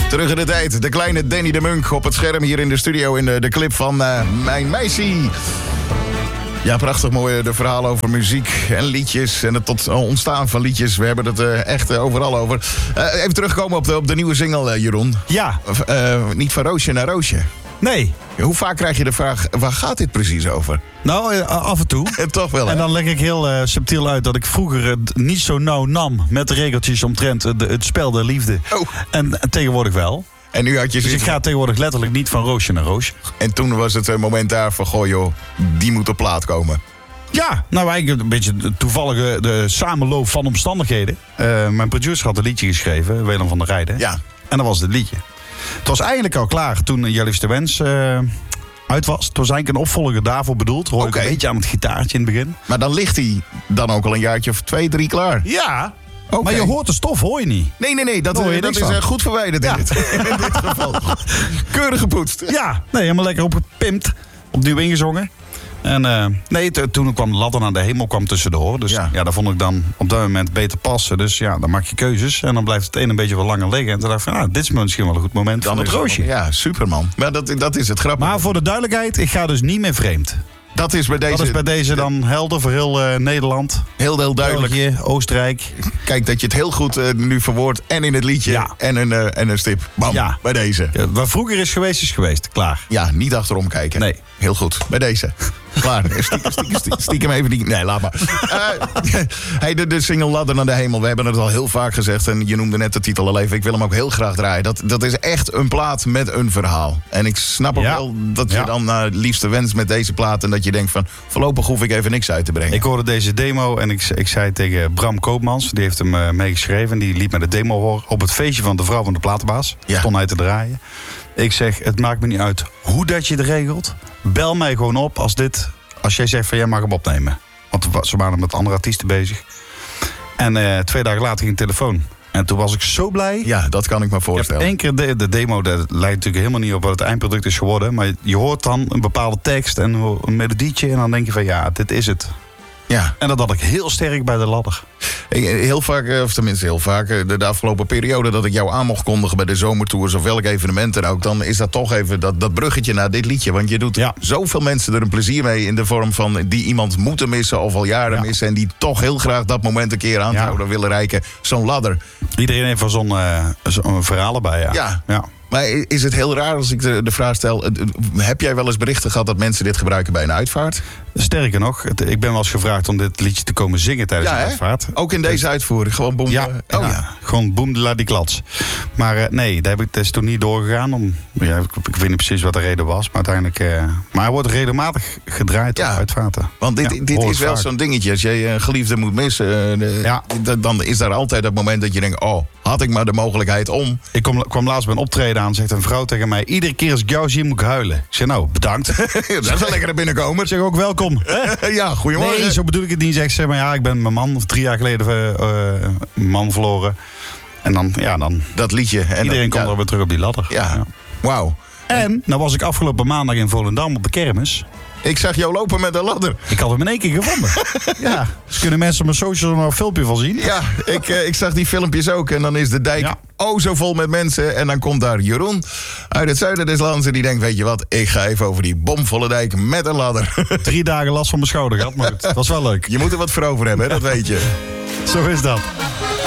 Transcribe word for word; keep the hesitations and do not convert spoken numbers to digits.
Terug in de tijd. De kleine Danny de Munk op het scherm hier in de studio in de, de clip van uh, Mijn Meisje. Ja, prachtig mooi de verhalen over muziek en liedjes en het tot ontstaan van liedjes. We hebben het uh, echt uh, overal over. Uh, even terugkomen op de, op de nieuwe single, uh, Jeroen. Ja. Uh, niet van Roosje naar Roosje. Nee. Hoe vaak krijg je de vraag, waar gaat dit precies over? Nou, uh, af en toe. En toch wel, hè? En dan leg ik heel uh, subtiel uit dat ik vroeger het niet zo nauw nam met de regeltjes omtrent uh, de, het spel der liefde. Oh. En, en tegenwoordig wel. En nu had je dus ik ga tegenwoordig letterlijk niet van roosje naar roosje. En toen was het een moment daar van, goh joh, die moet op plaat komen. Ja, nou eigenlijk een beetje de toevallige de samenloop van omstandigheden. Uh, mijn producer had een liedje geschreven, Willem van der Rijden. Ja. En dat was het liedje. Het was eigenlijk al klaar toen Je liefste wens uh, uit was. Het was eigenlijk een opvolger daarvoor bedoeld. Hoor ik okay. een beetje aan het gitaartje in het begin. Maar dan ligt hij dan ook al een jaartje of twee, drie klaar. Ja. Okay. Maar je hoort de stof, hoor je niet? Nee, nee, nee. Dat, dat is, dat is uh, goed verwijderd in, ja. dit, in dit geval. Keurig gepoetst. Ja, nee, helemaal lekker opgepimpt. Opnieuw ingezongen. En uh, nee, t- toen kwam de ladder naar de hemel kwam tussendoor. Dus ja. ja, dat vond ik dan op dat moment beter passen. Dus ja, dan maak je keuzes. En dan blijft het een een beetje wat langer liggen. En toen dacht ik van, ah, dit is misschien wel een goed moment dan het roosje. Ja, superman. Maar dat, dat is het grappige. Maar voor de duidelijkheid, ik ga dus niet meer vreemd. Dat is bij deze, dat is bij deze dan helder voor heel uh, Nederland. Heel, heel duidelijk. België, Oostenrijk. Kijk, dat je het heel goed uh, nu verwoordt. En in het liedje. Ja. En, een, uh, en een stip. Bam, ja. Bij deze. Ja, waar vroeger is geweest, is geweest. Klaar. Ja, niet achterom kijken. Nee. Heel goed. Bij deze. Klaar. Stiekem, stiekem, stiekem even die... Nee, laat maar. Uh, hey, de, de single Ladder naar de Hemel. We hebben het al heel vaak gezegd. En je noemde net de titel al even. Ik wil hem ook heel graag draaien. Dat, dat is echt een plaat met een verhaal. En ik snap ook ja. wel dat je ja. dan naar uh, liefste wens met deze plaat. En dat je denkt van, voorlopig hoef ik even niks uit te brengen. Ik hoorde deze demo en ik, ik zei tegen Bram Koopmans. Die heeft hem uh, meegeschreven. Die liet me de demo horen op het feestje van de vrouw van de platenbaas. Ja. Stond hij te draaien. Ik zeg, het maakt me niet uit hoe dat je het regelt. Bel mij gewoon op als dit... Als jij zegt van jij mag hem opnemen. Want ze waren met andere artiesten bezig. En uh, twee dagen later ging de telefoon. En toen was ik zo blij. Ja, dat kan ik me voorstellen. Eén keer de, de demo, dat lijkt natuurlijk helemaal niet op wat het eindproduct is geworden. Maar je hoort dan een bepaalde tekst en een melodietje. En dan denk je van ja, dit is het. Ja. En dat had ik heel sterk bij de ladder. Heel vaak, of tenminste heel vaak, de, de afgelopen periode dat ik jou aan mocht kondigen bij de zomertours of welk evenement dan ook, dan is dat toch even dat, dat bruggetje naar dit liedje. Want je doet ja. zoveel mensen er een plezier mee in de vorm van die iemand moeten missen of al jaren ja. missen en die toch heel graag dat moment een keer aan ja. zouden willen reiken. Zo'n ladder. Iedereen heeft er zo'n, uh, zo'n verhaal bij, ja. Ja. ja. Maar is het heel raar als ik de, de vraag stel, heb jij wel eens berichten gehad dat mensen dit gebruiken bij een uitvaart? Sterker nog, het, ik ben wel eens gevraagd om dit liedje te komen zingen tijdens ja, de uitvaart. Ook in deze uitvoering, gewoon boem. Ja, oh, ja, ja. gewoon boem de la die klats. Maar uh, nee, daar heb ik, dat is toen niet doorgegaan. Om, ja, ik, ik weet niet precies wat de reden was, maar uiteindelijk... Uh, maar hij wordt regelmatig gedraaid ja, op uitvaarten. Want dit, ja, dit is wel vaak. Zo'n dingetje. Als je een geliefde moet missen, uh, de, ja. d- dan is daar altijd dat moment dat je denkt, oh, had ik maar de mogelijkheid om. Ik kom, kwam laatst bij een optreden aan, zegt een vrouw tegen mij, iedere keer als ik jou zie moet ik huilen. Ik zeg, nou, bedankt. Dat is een lekkere binnenkomer. Ik zeg ook welkom. Ja, goedemorgen. Nee, zo bedoel ik het niet. Zeg, zeg maar, ja, ik ben mijn man drie jaar geleden uh, mijn man verloren. En dan, ja, dan... Dat liedje. En iedereen dan, komt ja. er weer terug op die ladder. Ja, ja. Wauw. En, nou was ik afgelopen maandag in Volendam op de kermis. Ik zag jou lopen met een ladder. Ik had hem in één keer gevonden. Ja, dus kunnen mensen op mijn socials nog een filmpje van zien. Ja, ik, uh, ik zag die filmpjes ook. En dan is de dijk ja. oh zo vol met mensen. En dan komt daar Jeroen uit het zuiden des lands. En die denkt, weet je wat, ik ga even over die bomvolle dijk met een ladder. Drie dagen last van mijn schouder gehad, maar het was wel leuk. Je moet er wat voor over hebben, hè? Dat weet je. Zo is dat.